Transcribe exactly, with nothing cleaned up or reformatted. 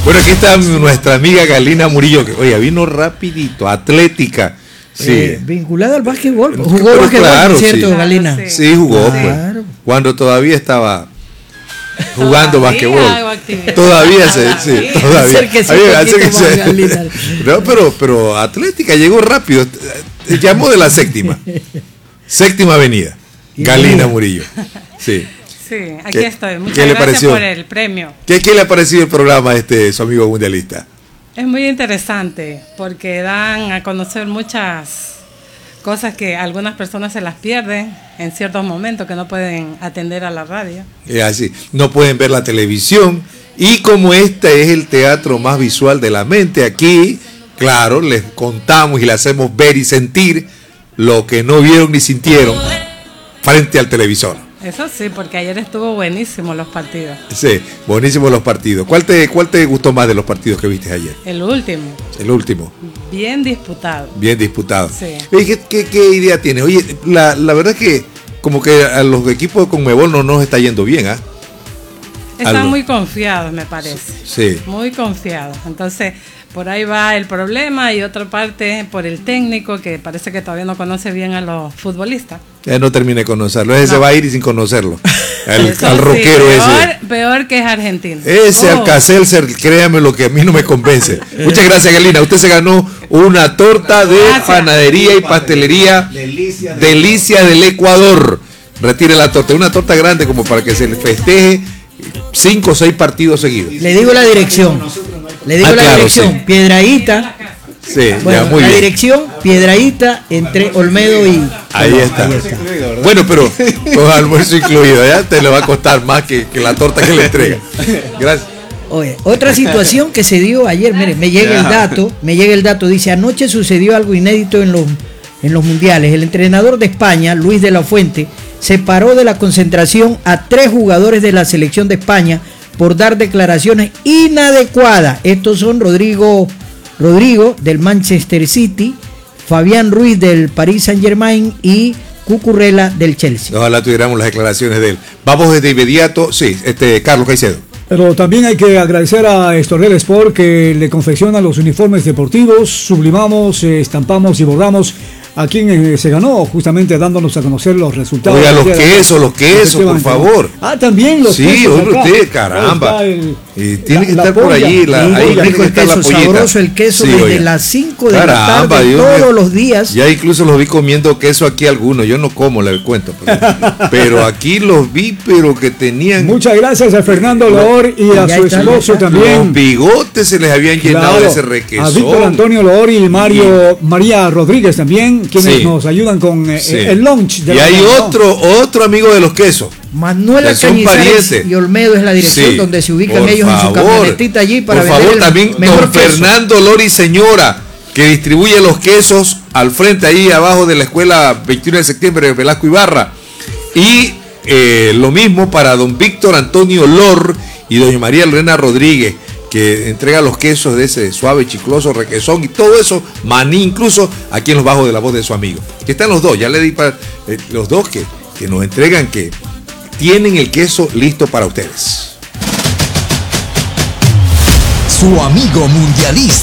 Bueno, aquí está nuestra amiga Galina Murillo, que oye, vino rapidito, atlética. Sí. Eh, vinculada al básquetbol. Pero Jugó básquetbol, claro, ¿cierto, sí. Galina? Claro, Sí, jugó, pues. Claro. Cuando todavía estaba jugando Todavía básquetbol. hago actividad. Todavía se, sí, Todavía. todavía. Acérquese Oye, un poquito acérquese. más, Galina. No, pero, pero atlética, llegó rápido. Llamó de la séptima. Séptima avenida. Galina Murillo. Sí. Sí, aquí ¿Qué- estoy. Muchas qué le gracias pareció? por el premio. ¿Qué, ¿Qué le ha parecido el programa este su amigo mundialista? Es muy interesante porque dan a conocer muchas cosas que algunas personas se las pierden en ciertos momentos que no pueden atender a la radio. Es así. No pueden ver la televisión. Y como este es el teatro más visual de la mente, aquí, claro, les contamos y le hacemos ver y sentir lo que no vieron ni sintieron frente al televisor. Eso sí, porque ayer estuvo buenísimo los partidos. Sí, buenísimos los partidos. ¿Cuál te, cuál te gustó más de los partidos que viste ayer? El último, El último, bien disputado. bien disputado. Sí. Oye, ¿qué, qué, qué idea tienes? Oye, la, la verdad es que como que a los equipos de Conmebol no nos está yendo bien, ¿ah? Están Algo. muy confiados, me parece. Sí. Muy confiados. Entonces, por ahí va el problema y otra parte por el técnico que parece que todavía no conoce bien a los futbolistas. Ya no terminé de conocerlo. Ese No. va a ir y sin conocerlo. Al, Eso al sí, rockero peor, ese. peor que es Argentina. Ese Oh, Alcacelser, créame lo que a mí no me convence. Muchas gracias, Galina. Usted se ganó una torta de Gracias. panadería y pastelería Delicia. Delicia del Ecuador. Retire la torta. Una torta grande como para que se le festeje cinco o seis partidos seguidos. Le digo la dirección. Le digo Ah, la claro, dirección. sí. Piedradita. Sí, Bueno, ya muy la bien. dirección, Piedradita, entre Olmedo y. Ahí está. Ahí está. Bueno, pero con almuerzo incluido, ya te le va a costar más que, que la torta que le entrega. Gracias. Oye, otra situación que se dio ayer, mire, me llega el dato, me llega el dato, dice, anoche sucedió algo inédito en los, en los mundiales. El entrenador de España, Luis de la Fuente, separó de la concentración a tres jugadores de la selección de España por dar declaraciones inadecuadas. Estos son Rodrigo, Rodrigo del Manchester City, Fabián Ruiz del Paris Saint-Germain y Cucurella del Chelsea. Ojalá tuviéramos las declaraciones de él. Vamos desde inmediato. Sí, este Carlos Caicedo. Pero también hay que agradecer a Estornel Sport que le confecciona los uniformes deportivos, sublimamos, eh, estampamos y bordamos a quien eh, se ganó, justamente dándonos a conocer los resultados. Oiga, los de ayer. quesos, los quesos, por Efectivamente. favor. Ah, también los Sí, quesos oiga acá. usted, caramba. Ahí está el- Y tiene la- que la estar por polla. allí. La, Sí, ahí rico tiene que el estar la queso, pollita. sabroso el queso Sí, desde oiga. las cinco de la Caramba, tarde, Dios todos mío. los días. Ya incluso los vi comiendo queso aquí algunos. Yo no como, le cuento. Pero, pero aquí los vi, pero que tenían. Muchas gracias a Fernando Loor y a Ya su está, esposo ya está. Los también. bigotes se les habían llenado Claro, de ese a requesón. Víctor Antonio Loor y Mario María Rodríguez también, quienes Sí. nos ayudan con eh, Sí. el lunch. de Y la hay mañana, ¿no? otro, otro amigo de los quesos. Manuela Que son Cañizares parientes. y Olmedo es la dirección Sí, donde se ubican por ellos en su favor, camionetita allí para por vender favor, el también mejor don queso. Fernando Lori Señora, que distribuye los quesos al frente ahí abajo de la escuela veintiuno de septiembre de Velasco Ibarra. Y eh, lo mismo para don Víctor Antonio Lor y doña María Lorena Rodríguez, que entrega los quesos de ese suave, chicloso, requesón y todo eso, maní incluso, aquí en los bajos de la voz de su amigo. Que están los dos, ya le di para eh, los dos que, que nos entregan, que tienen el queso listo para ustedes. Su amigo mundialista.